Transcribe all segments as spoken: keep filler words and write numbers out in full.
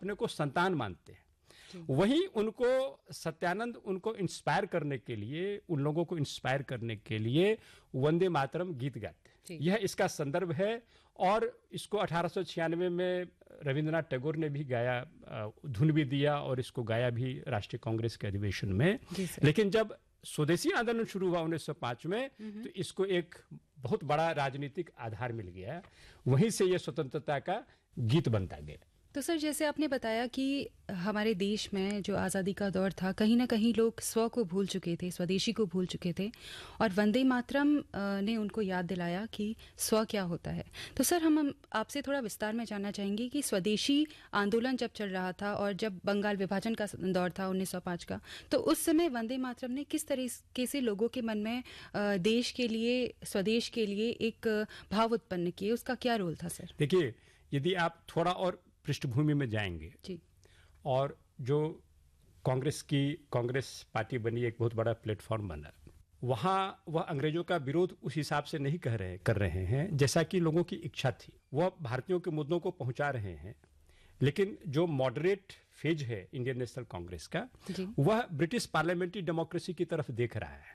अपने को संतान मानते हैं। वहीं उनको सत्यानंद उनको इंस्पायर करने के लिए, उन लोगों को इंस्पायर करने के लिए वंदे मातरम गीत गाते। यह इसका संदर्भ है। और इसको अठारह सौ छियानवे में रविंद्रनाथ टैगोर ने भी गाया, धुन भी दिया और इसको गाया भी राष्ट्रीय कांग्रेस के अधिवेशन में। लेकिन जब स्वदेशी आंदोलन शुरू हुआ उन्नीस सौ पाँच में, तो इसको एक बहुत बड़ा राजनीतिक आधार मिल गया। वहीं से यह स्वतंत्रता का गीत बनता गया। तो सर, जैसे आपने बताया कि हमारे देश में जो आज़ादी का दौर था, कहीं ना कहीं लोग स्व को भूल चुके थे, स्वदेशी को भूल चुके थे, और वंदे मातरम ने उनको याद दिलाया कि स्व क्या होता है। तो सर, हम आपसे थोड़ा विस्तार में जानना चाहेंगे कि स्वदेशी आंदोलन जब चल रहा था और जब बंगाल विभाजन का दौर था उन्नीस सौ पाँच का, तो उस समय वंदे मातरम ने किस तरीके से लोगों के मन में देश के लिए, स्वदेश के लिए एक भाव उत्पन्न किए, उसका क्या रोल था सर? देखिए, यदि आप थोड़ा और पृष्ठभूमि में जाएंगे जी। और जो कांग्रेस की कांग्रेस पार्टी बनी, एक बहुत बड़ा प्लेटफॉर्म बना, वहाँ वह अंग्रेजों का विरोध उस हिसाब से नहीं कह रहे कर रहे हैं जैसा कि लोगों की इच्छा थी। वह भारतीयों के मुद्दों को पहुंचा रहे हैं। लेकिन जो मॉडरेट फेज है इंडियन नेशनल कांग्रेस का, वह ब्रिटिश पार्लियामेंट्री डेमोक्रेसी की तरफ देख रहा है।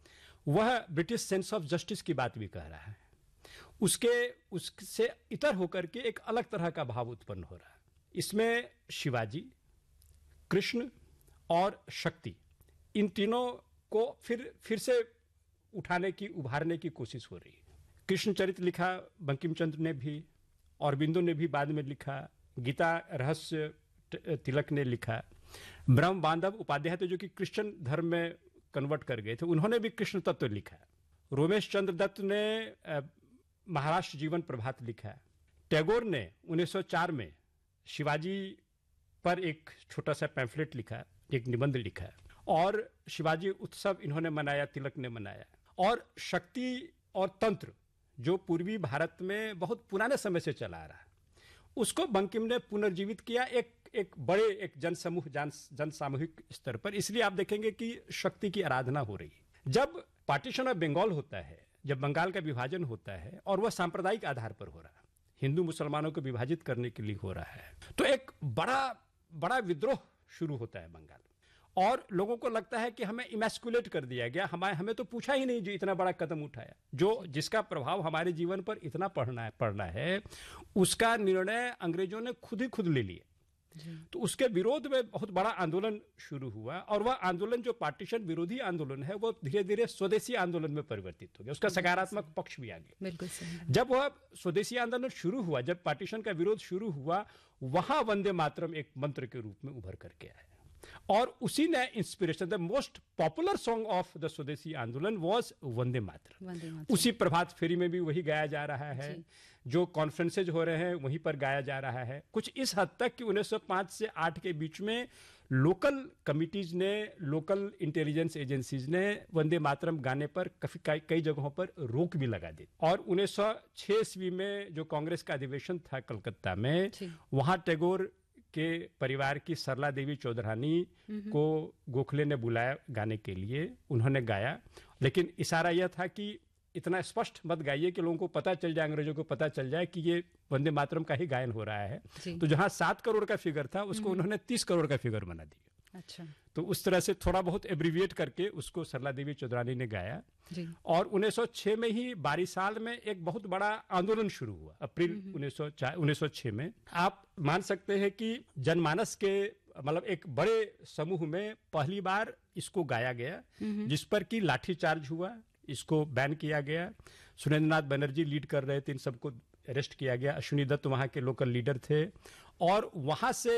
वह ब्रिटिश सेंस ऑफ जस्टिस की बात भी कह रहा है। उसके उससे इतर होकर के एक अलग तरह का भाव उत्पन्न हो रहा है। इसमें शिवाजी, कृष्ण और शक्ति, इन तीनों को फिर फिर से उठाने की, उभारने की कोशिश हो रही है। कृष्ण चरित लिखा बंकिम चंद्र ने भी, औरबिंदो ने भी बाद में लिखा, गीता रहस्य तिलक ने लिखा, ब्रह्म बांधव उपाध्याय थे जो कि क्रिश्चियन धर्म में कन्वर्ट कर गए थे, उन्होंने भी कृष्ण तत्व लिखा। रोमेश चंद्र दत्त ने महाराष्ट्र जीवन प्रभात लिखा। टैगोर ने उन्नीस सौ चार में शिवाजी पर एक छोटा सा पैम्फलेट लिखा, एक निबंध लिखा, और शिवाजी उत्सव इन्होंने मनाया, तिलक ने मनाया। और शक्ति और तंत्र जो पूर्वी भारत में बहुत पुराने समय से चला आ रहा है, उसको बंकिम ने पुनर्जीवित किया एक एक बड़े एक जनसमूह जन जन सामूहिक स्तर पर। इसलिए आप देखेंगे कि शक्ति की आराधना हो रही है। जब पार्टीशन ऑफ बंगाल होता है, जब बंगाल का विभाजन होता है, और वह सांप्रदायिक आधार पर हो रहा है, हिंदू मुसलमानों को विभाजित करने के लिए हो रहा है, तो एक बड़ा बड़ा विद्रोह शुरू होता है बंगाल। और लोगों को लगता है कि हमें इमैस्कुलेट कर दिया गया, हमें हमें तो पूछा ही नहीं जो इतना बड़ा कदम उठाया, जो जिसका प्रभाव हमारे जीवन पर इतना पड़ना है पड़ना है उसका निर्णय अंग्रेजों ने खुद ही खुद ले लिया। तो उसके विरोध में बहुत बड़ा आंदोलन शुरू हुआ। और वह आंदोलन जो पार्टीशन विरोधी आंदोलन है, वो धीरे धीरे स्वदेशी आंदोलन में परिवर्तित हो गया। उसका सकारात्मक पक्ष भी आ गया। बिल्कुल सही। जब वह स्वदेशी आंदोलन शुरू हुआ, जब पार्टीशन का विरोध शुरू हुआ, वहां वंदे मातरम एक मंत्र के रूप में उभर करके आया। और उसी ने inspiration, the most popular song of the स्वदेशी आंदोलन वाज वंदे मातरम। उसी प्रभात फेरी में भी वही गाया जा रहा है, जो कॉन्फ्रेंसेज हो रहे हैं वहीं पर गाया जा रहा है। कुछ इस हद तक कि उन्नीस सौ पाँच से आठ के बीच में लोकल कमिटीज ने, लोकल इंटेलिजेंस एजेंसीज ने वंदे मातरम गाने पर कई कई जगहों पर रोक भी लगा दी। और उन्नीस सौ छह ईस्वी में जो कांग्रेस का अधिवेशन था कलकत्ता में, वहां टैगोर के परिवार की सरला देवी चौधरानी को गोखले ने बुलाया गाने के लिए। उन्होंने गाया, लेकिन इशारा यह था कि इतना स्पष्ट मत गाइए कि लोगों को पता चल जाए, अंग्रेजों को पता चल जाए कि ये वंदे मातरम का ही गायन हो रहा है। तो जहां सात करोड़ का फिगर था, उसको उन्होंने तीस करोड़ का फिगर बना दिया। अच्छा। तो उस तरह से थोड़ा बहुत एब्रीविएट करके उसको सरला देवी चौधरानी ने गाया। जी। और उन्नीस सौ छह में ही बारिसाल में एक बहुत बड़ा आंदोलन शुरू हुआ, अप्रैल उन्नीस सौ छह में। आप मान सकते हैं कि जनमानस के मतलब एक बड़े समूह में पहली बार इसको गाया गया, जिस पर कि लाठीचार्ज हुआ, इसको बैन किया गया। सुरेंद्रनाथ बनर्जी लीड कर रहे थे, इन सबको अरेस्ट किया गया। अश्विनी दत्त वहां के लोकल लीडर थे। और वहां से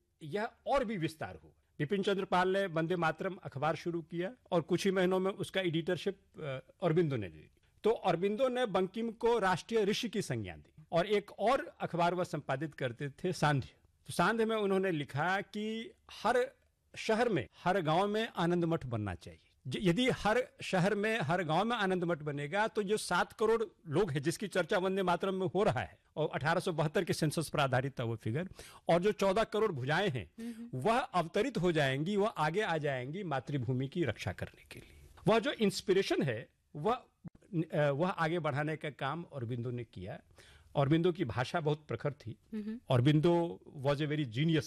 यह और भी विस्तार हुआ। बिपिन चंद्र पाल ने वंदे मातरम अखबार शुरू किया और कुछ ही महीनों में उसका एडिटरशिप अरबिंदो ने ली। तो अरबिंदो ने बंकिम को राष्ट्रीय ऋषि की संज्ञा दी। और एक और अखबार वह संपादित करते थे, सांध्य। तो सांध्य में उन्होंने लिखा कि हर शहर में, हर गांव में आनंद मठ बनना चाहिए। यदि हर शहर में, हर गांव में आनंद मठ बनेगा, तो जो सात करोड़ लोग हैं जिसकी चर्चा वंदे मातरम में हो रहा है, और अठारह सौ बहत्तर के सेंसस पर आधारित था वो फिगर, और जो चौदह करोड़ भुजाएं हैं वह अवतरित हो जाएंगी, वह आगे आ जाएंगी मातृभूमि की रक्षा करने के लिए। वह जो इंस्पिरेशन है वह वह आगे बढ़ाने का काम अरबिंदो ने किया। अरबिंदो की भाषा बहुत प्रखर थी। Aurobindo was a very genius